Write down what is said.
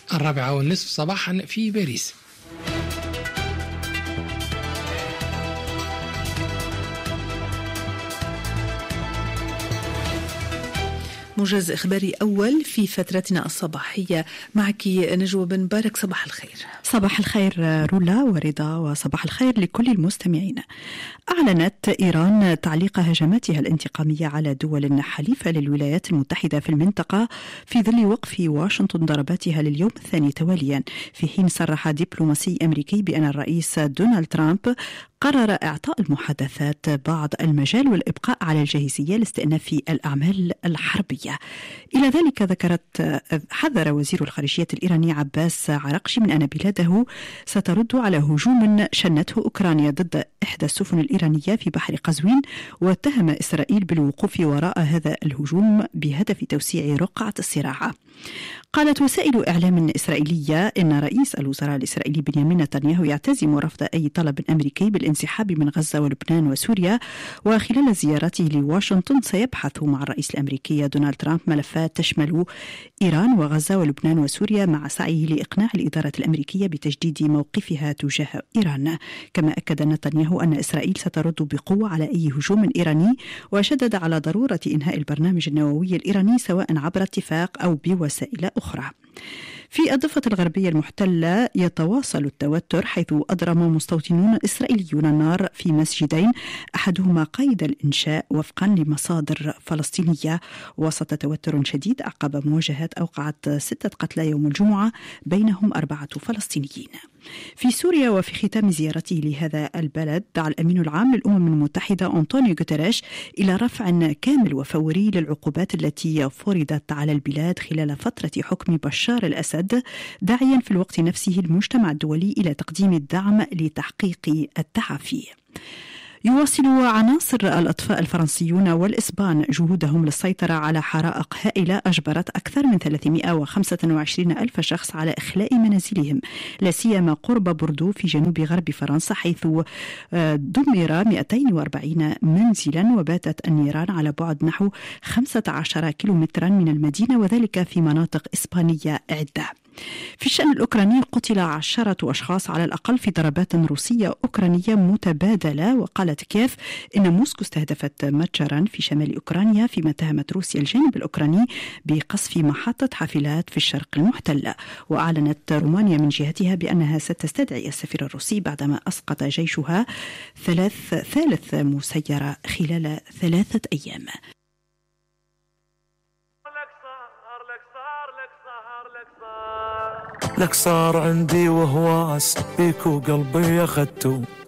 4:30 صباحا في باريس. موجز إخباري أول في فترتنا الصباحية. معك نجوى بن بارك. صباح الخير. صباح الخير رولا ورضا، وصباح الخير لكل المستمعين. أعلنت إيران تعليق هجماتها الانتقامية على دول حليفة للولايات المتحدة في المنطقة في ظل وقف واشنطن ضرباتها لليوم الثاني تواليا، في حين صرح دبلوماسي أمريكي بأن الرئيس دونالد ترامب قرر إعطاء المحادثات بعض المجال والإبقاء على الجاهزية لاستئناف الأعمال الحربية. إلى ذلك حذر وزير الخارجية الإيراني عباس عراقشي من أن بلاده سترد على هجوم شنته أوكرانيا ضد إحدى السفن الإيرانية في بحر قزوين، واتهم إسرائيل بالوقوف وراء هذا الهجوم بهدف توسيع رقعة الصراع. قالت وسائل إعلام إسرائيلية إن رئيس الوزراء الإسرائيلي بنيامين نتنياهو يعتزم رفض أي طلب أمريكي بالانسحاب من غزة ولبنان وسوريا، وخلال زيارته لواشنطن سيبحث مع الرئيس الأمريكي دونالد ترامب ملفات تشمل إيران وغزة ولبنان وسوريا، مع سعيه لإقناع الإدارة الأمريكية بتجديد موقفها تجاه إيران. كما أكد نتنياهو أن إسرائيل سترد بقوة على أي هجوم إيراني، وشدد على ضرورة إنهاء البرنامج النووي الإيراني سواء عبر اتفاق أو بوسائل أخرى. في الضفة الغربية المحتلة يتواصل التوتر، حيث أضرم مستوطنون إسرائيليون النار في مسجدين، أحدهما قيد الإنشاء وفقا لمصادر فلسطينية، وسط توتر شديد عقب مواجهات أوقعت 6 قتلى يوم الجمعة، بينهم 4 فلسطينيين. في سوريا، وفي ختام زيارته لهذا البلد، دعا الأمين العام للأمم المتحدة أنطونيو غوتيريش إلى رفع كامل وفوري للعقوبات التي فرضت على البلاد خلال فترة حكم بشار الأسد، داعيا في الوقت نفسه المجتمع الدولي إلى تقديم الدعم لتحقيق التعافي. يواصل عناصر الأطفاء الفرنسيون والإسبان جهودهم للسيطرة على حرائق هائلة أجبرت أكثر من 325 ألف شخص على إخلاء منازلهم، لا سيما قرب بوردو في جنوب غرب فرنسا، حيث دمر 240 منزلا، وباتت النيران على بعد نحو 15 كيلومترا من المدينة، وذلك في مناطق إسبانية عدة. في الشأن الأوكراني، قتل 10 أشخاص على الأقل في ضربات روسية أوكرانية متبادلة، وقالت كييف إن موسكو استهدفت متجرا في شمال أوكرانيا، فيما اتهمت روسيا الجانب الأوكراني بقصف محطة حافلات في الشرق المحتل. وأعلنت رومانيا من جهتها بأنها ستستدعي السفير الروسي بعدما أسقط جيشها ثالث مسيرة خلال 3 أيام. لك صار عندي وهواس بيك وقلبي أخدته،